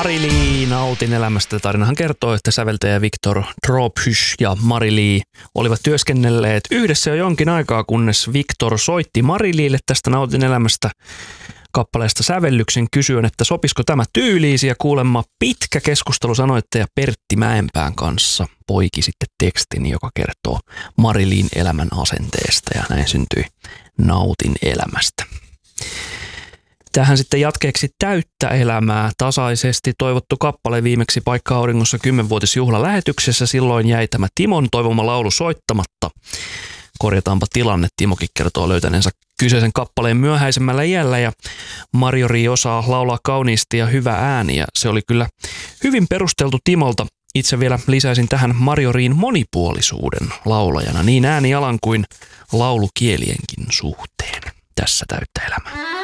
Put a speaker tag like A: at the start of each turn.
A: Mari-Lee, nautin elämästä. Tarinahan kertoo, että säveltäjä Victor Drophush ja Mari-Lee olivat työskennelleet yhdessä jo jonkin aikaa, kunnes Victor soitti Mari-Leelle tästä Nautin elämästä kappaleesta sävellyksen kysyen, että sopisiko tämä tyyliisi, ja kuulemma pitkä keskustelu sanoittaja Pertti Mäenpään kanssa poiki sitten tekstin, joka kertoo Mari-Leen elämän asenteesta, ja näin syntyi Nautin elämästä. Tähän sitten jatkeeksi Täyttä elämää, tasaisesti toivottu kappale viimeksi Paikka auringossa 10-vuotisjuhlalähetyksessä. Silloin jäi tämä Timon toivoma laulu soittamatta. Korjataanpa tilanne. Timokin kertoo löytäneensä kyseisen kappaleen myöhäisemmällä iällä, ja Marjo-Rii osaa laulaa kauniisti ja hyvä ääni, ja se oli kyllä hyvin perusteltu Timolta. Itse vielä lisäisin tähän Marjo-Riin monipuolisuuden laulajana niin äänialan kuin laulukielienkin suhteen. Tässä Täyttä elämää.